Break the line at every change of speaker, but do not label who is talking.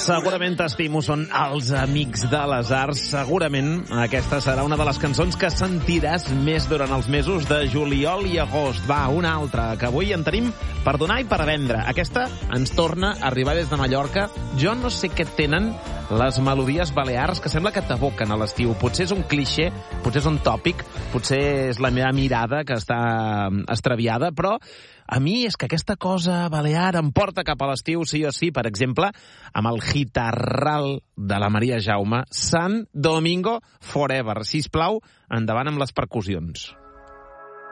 Segurament t'estimo són els Amics de les Arts. Segurament aquesta serà una de les cançons que sentiràs més durant els mesos de juliol i agost. Va, una altra, que avui en tenim per donar i per vendre. Aquesta ens torna a arribar des de Mallorca. Jo no sé què tenen les melodies balears que sembla que t'aboquen a l'estiu. Potser és un clixé, potser és un tòpic, potser és la meva mirada que està extraviada, però a mi és que aquesta cosa balear em porta cap a l'estiu, sí o sí. Per exemple, amb el guitarral de la Maria Jaume, Sant Domingo Forever. Sisplau, endavant amb les percussions.